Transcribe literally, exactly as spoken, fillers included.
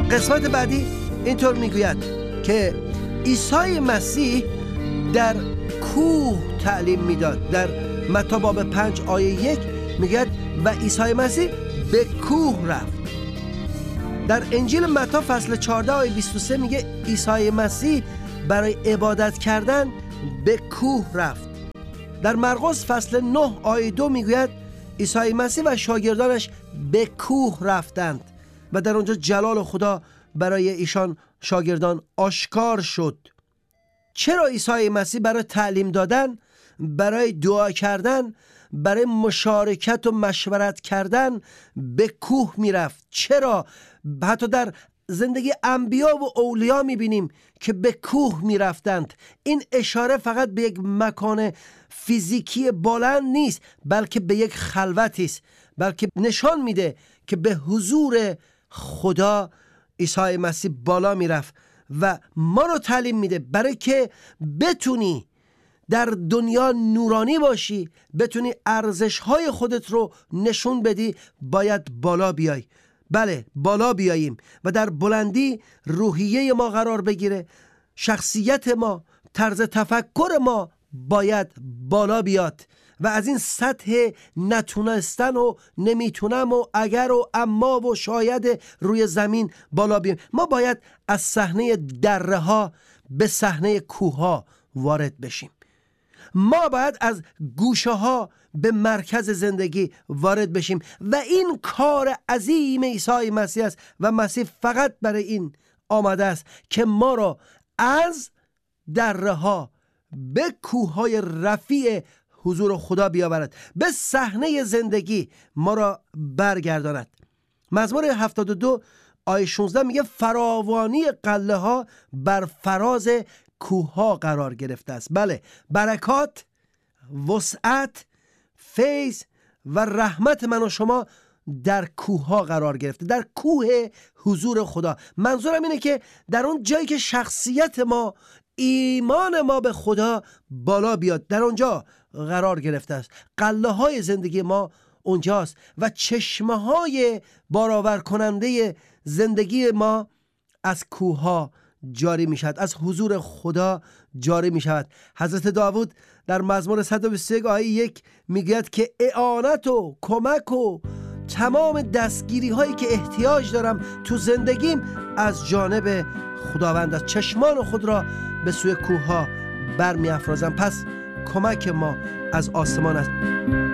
قسمت بعدی اینطور میگوید که عیسی مسیح در کوه تعلیم میداد. در متی باب پنج آیه یک میگه و عیسی مسیح به کوه رفت. در انجیل متی فصل چهارده آیه بیست و سه میگه عیسی مسیح برای عبادت کردن به کوه رفت. در مرقس فصل نه آیه دو میگوید عیسی مسیح و شاگردانش به کوه رفتند و در اونجا جلال خدا برای ایشان شاگردان آشکار شد. چرا عیسی مسیح برای تعلیم دادن، برای دعا کردن، برای مشارکت و مشورت کردن به کوه میرفت؟ چرا؟ حتی در زندگی انبیا و اولیا میبینیم که به کوه میرفتند. این اشاره فقط به یک مکان فیزیکی بلند نیست، بلکه به یک خلوتی است، بلکه نشان میده که به حضور خدا عیسی مسیح بالا میرفت و ما رو تعلیم میده برای که بتونی در دنیا نورانی باشی، بتونی ارزش‌های خودت رو نشون بدی، باید بالا بیای. بله، بالا بیاییم و در بلندی روحیه ما قرار بگیره. شخصیت ما، طرز تفکر ما باید بالا بیاد و از این سطح نتونستن و نمیتونم و اگر و اما و شاید روی زمین بالا بیاییم. ما باید از صحنه دره ها به صحنه کوه ها وارد بشیم. ما باید از گوشه ها به مرکز زندگی وارد بشیم و این کار عظیم عیسی مسیح است و مسیح فقط برای این آمده است که ما را از دره ها به کوه های رفیع حضور خدا بیاورد، به صحنه زندگی ما را برگرداند. مزمور هفتاد و دو آیه شانزده میگه فراوانی قله ها بر فراز کوه ها قرار گرفته است. بله، برکات، وسعت، فیض و رحمت من و شما در کوه ها قرار گرفته، در کوه حضور خدا. منظورم اینه که در اون جایی که شخصیت ما، ایمان ما به خدا بالا بیاد، در اونجا قرار گرفته است. قله های زندگی ما اونجاست و چشمه های بارآور کننده زندگی ما از کوه ها جاری می شود، از حضور خدا جاری می شود. حضرت داوود در مزمور صد و بیست و یک آیه یک میگوید که اعانت و کمک و تمام دستگیری هایی که احتیاج دارم تو زندگیم از جانب خداوند است. چشمان خود را به سوی کوه ها برمی افرازم. پس کمک ما از آسمان است.